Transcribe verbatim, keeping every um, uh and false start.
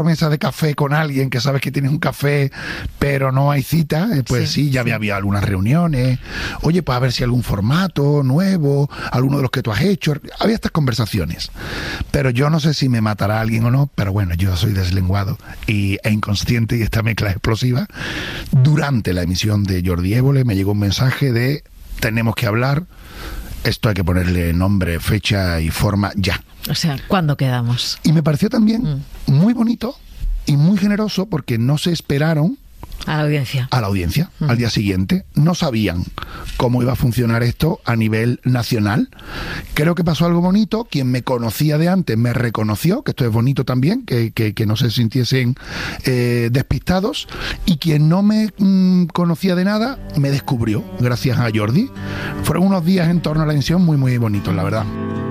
mesa de café con alguien que sabes que tienes un café pero no hay cita, eh, pues sí, sí ya había, había algunas reuniones, oye, pues a ver si algún formato nuevo, alguno de los que tú has hecho, había estas conversaciones, pero yo no sé si me matará alguien o no, pero bueno, yo soy deslenguado y, e inconsciente, y esta mezcla es explosiva. Durante la emisión de Jordi Évole me llegó un mensaje de tenemos que hablar, esto hay que ponerle nombre, fecha y forma ya. O sea, ¿cuándo quedamos? Y me pareció también mm. muy bonito y muy generoso porque no se esperaron a la audiencia. A la audiencia, mm. al día siguiente. No sabían cómo iba a funcionar esto a nivel nacional. Creo que pasó algo bonito. Quien me conocía de antes me reconoció, que esto es bonito también, que, que, que no se sintiesen eh, despistados. Y quien no me mm, conocía de nada, me descubrió, gracias a Jordi. Fueron unos días en torno a la emisión muy, muy bonitos, la verdad.